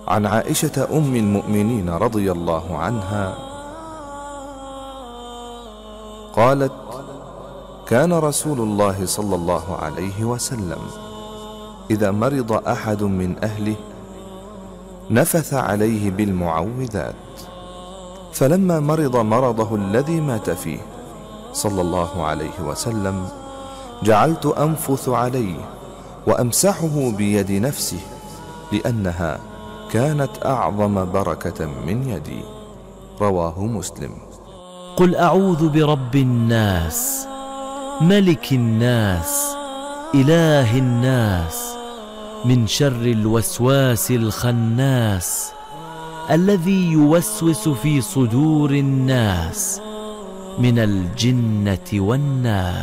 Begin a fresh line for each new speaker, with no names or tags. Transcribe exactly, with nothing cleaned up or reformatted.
عن عائشة أم المؤمنين رضي الله عنها قالت: كان رسول الله صلى الله عليه وسلم إذا مرض أحد من أهله نفث عليه بالمعوذات، فلما مرض مرضه الذي مات فيه صلى الله عليه وسلم جعلت أنفث عليه وأمسحه بيد نفسه، لأنها كانت أعظم بركة من يدي. رواه مسلم.
قل أعوذ برب الناس، ملك الناس، إله الناس، من شر الوسواس الخناس، الذي يوسوس في صدور الناس من الجنة والناس.